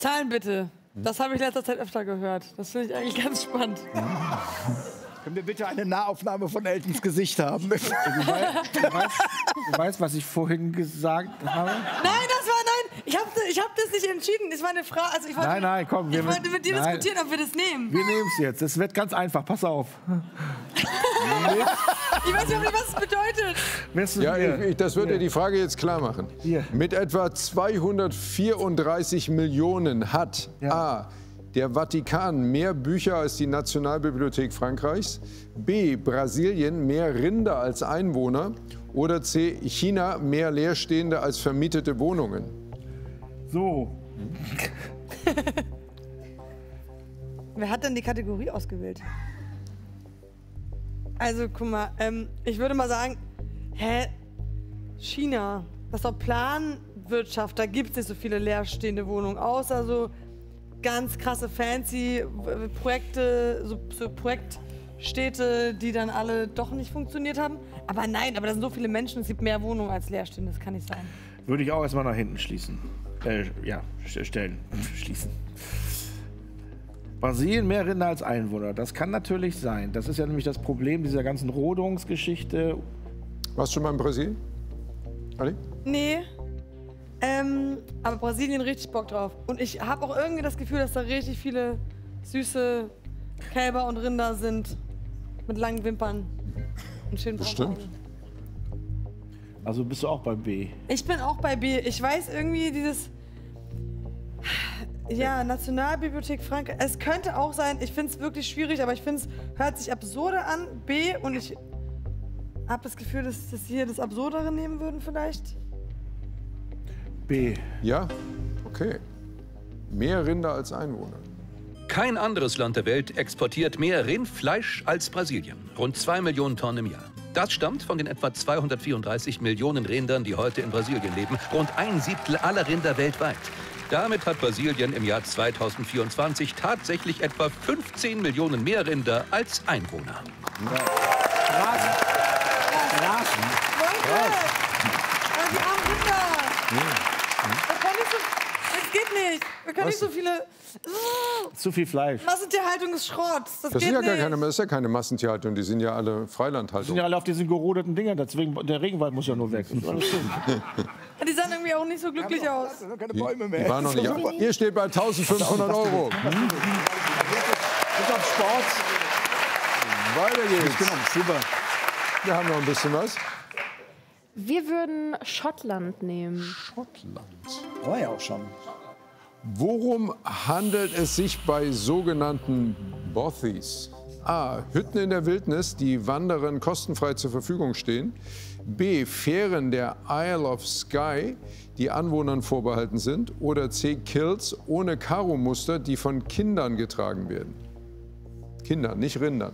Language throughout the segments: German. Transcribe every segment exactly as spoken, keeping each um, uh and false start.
Zahlen bitte. Das habe ich letzter Zeit öfter gehört. Das finde ich eigentlich ganz spannend. Können wir bitte eine Nahaufnahme von Eltons Gesicht haben? Du weißt, du, weißt, du weißt, was ich vorhin gesagt habe? Nein, das war nein. Ich habe ich hab das nicht entschieden. Das war eine Frage. Also ich wollte, nein, nein, komm. Ich wollte mit dir nein. diskutieren, ob wir das nehmen. Wir nehmen es jetzt. Es wird ganz einfach. Pass auf. Ich weiß nicht, was es bedeutet. Ja, ich, das würde die Frage jetzt klar machen. Hier. Mit etwa zweihundertvierunddreißig Millionen hat Ja. A. der Vatikan mehr Bücher als die Nationalbibliothek Frankreichs, B. Brasilien mehr Rinder als Einwohner oder C. China mehr leerstehende als vermietete Wohnungen. So. Wer hat denn die Kategorie ausgewählt? Also, guck mal, ähm, ich würde mal sagen, hä? China, das ist doch Planwirtschaft, da gibt es nicht so viele leerstehende Wohnungen, außer so ganz krasse fancy Projekte, so, so Projektstädte, die dann alle doch nicht funktioniert haben. Aber nein, aber da sind so viele Menschen, es gibt mehr Wohnungen als leerstehende, das kann nicht sein. Würde ich auch erstmal nach hinten schließen. Äh, ja, stellen, schließen. Brasilien mehr Rinder als Einwohner. Das kann natürlich sein. Das ist ja nämlich das Problem dieser ganzen Rodungsgeschichte. Warst du schon mal in Brasilien? Ali? Nee. Ähm, aber Brasilien richtig Bock drauf. Und ich habe auch irgendwie das Gefühl, dass da richtig viele süße Kälber und Rinder sind. Mit langen Wimpern und schönen Bestimmt. Augen. Also bist du auch bei B? Ich bin auch bei B. Ich weiß irgendwie dieses... Ja, Nationalbibliothek Frankreich. Es könnte auch sein, ich finde es wirklich schwierig, aber ich finde es hört sich absurder an. B. Und ich habe das Gefühl, dass, dass sie hier das Absurdere nehmen würden vielleicht. B. Ja? Okay. Mehr Rinder als Einwohner. Kein anderes Land der Welt exportiert mehr Rindfleisch als Brasilien. Rund zwei Millionen Tonnen im Jahr. Das stammt von den etwa zweihundertvierunddreißig Millionen Rindern, die heute in Brasilien leben. Rund ein Siebtel aller Rinder weltweit. Damit hat Brasilien im Jahr zweitausendvierundzwanzig tatsächlich etwa fünfzehn Millionen mehr Rinder als Einwohner. Rasen. Rasen. Leute! Die armen Rinder! Wir können nicht so, das geht nicht. Wir können Was? nicht so viele... Zu viel Fleisch. Massentierhaltung ist Schrott. Das, Das geht ist ja gar nicht. keine, das ist ja keine Massentierhaltung, die sind ja alle Die Freilandhaltung. sind ja alle auf diesen gerodeten Dingern. Deswegen, der Regenwald muss ja nur weg. Das ist alles schön. Die sahen irgendwie auch nicht so glücklich aus. Das sind keine Die, Bäume mehr. die waren noch nicht. Aber ihr steht bei eintausendfünfhundert Euro. Bis auf Sport. Weiter geht's. Genau, super. Wir haben noch ein bisschen was. Wir würden Schottland nehmen. Schottland. War ja auch schon. Worum handelt es sich bei sogenannten Bothies? A. Hütten in der Wildnis, die Wanderern kostenfrei zur Verfügung stehen. B. Fähren der Isle of Skye, die Anwohnern vorbehalten sind. Oder C. Kilts ohne Karo-Muster, die von Kindern getragen werden. Kindern, nicht Rindern.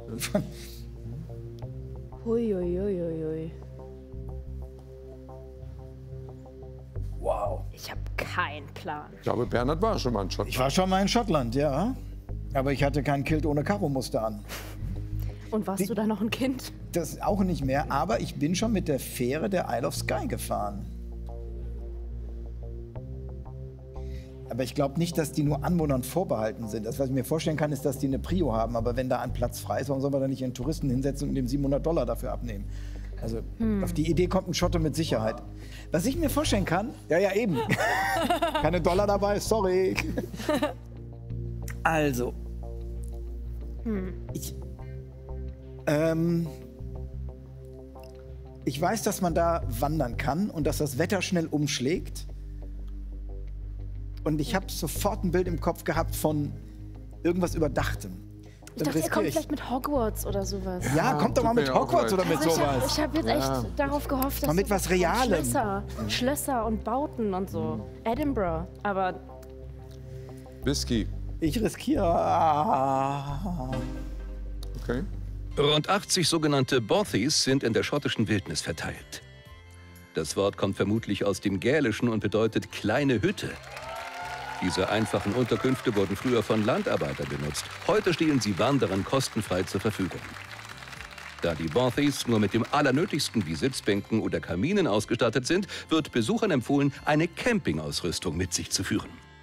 Huiuiuiui. Wow. Ich habe keinen Plan. Ich glaube, Bernhard war schon mal in Schottland. Ich war schon mal in Schottland, ja. Aber ich hatte kein Kilt ohne Karo-Muster an. Und warst Die- du da noch ein Kind? Das auch nicht mehr, aber ich bin schon mit der Fähre der Isle of Skye gefahren. Aber ich glaube nicht, dass die nur Anwohnern vorbehalten sind. Das, was ich mir vorstellen kann, ist, dass die eine Prio haben. Aber wenn da ein Platz frei ist, warum soll man da nicht einen Touristen hinsetzen und dem siebenhundert Dollar dafür abnehmen? Also auf die Idee kommt ein Schotte mit Sicherheit. Was ich mir vorstellen kann, ja, ja, eben. Keine Dollar dabei, sorry. Also, ich, ähm, ich weiß, dass man da wandern kann und dass das Wetter schnell umschlägt. Und ich habe sofort ein Bild im Kopf gehabt von irgendwas Überdachtem. Ich dachte, er kommt vielleicht mit Hogwarts oder sowas. Ja, kommt doch mal tut mir mit ja auch Hogwarts leid. oder mit Aber ich habe sowas. hab jetzt echt darauf gehofft, dass Mal mit so was Realem. Schlösser, Schlösser und Bauten und so. Edinburgh, aber Whisky. Ich riskiere. Ah. Okay. Rund achtzig sogenannte Bothies sind in der schottischen Wildnis verteilt. Das Wort kommt vermutlich aus dem Gälischen und bedeutet kleine Hütte. Diese einfachen Unterkünfte wurden früher von Landarbeitern benutzt. Heute stehen sie Wanderern kostenfrei zur Verfügung. Da die Bothies nur mit dem Allernötigsten wie Sitzbänken oder Kaminen ausgestattet sind, wird Besuchern empfohlen, eine Campingausrüstung mit sich zu führen.